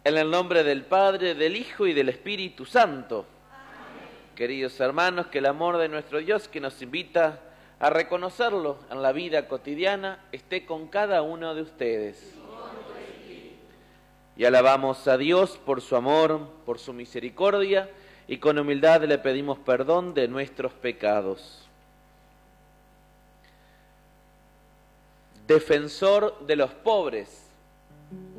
En el nombre del Padre, del Hijo y del Espíritu Santo. Amén. Queridos hermanos, que el amor de nuestro Dios, que nos invita a reconocerlo en la vida cotidiana, esté con cada uno de ustedes. Y alabamos a Dios por su amor, por su misericordia, y con humildad le pedimos perdón de nuestros pecados. Defensor de los pobres,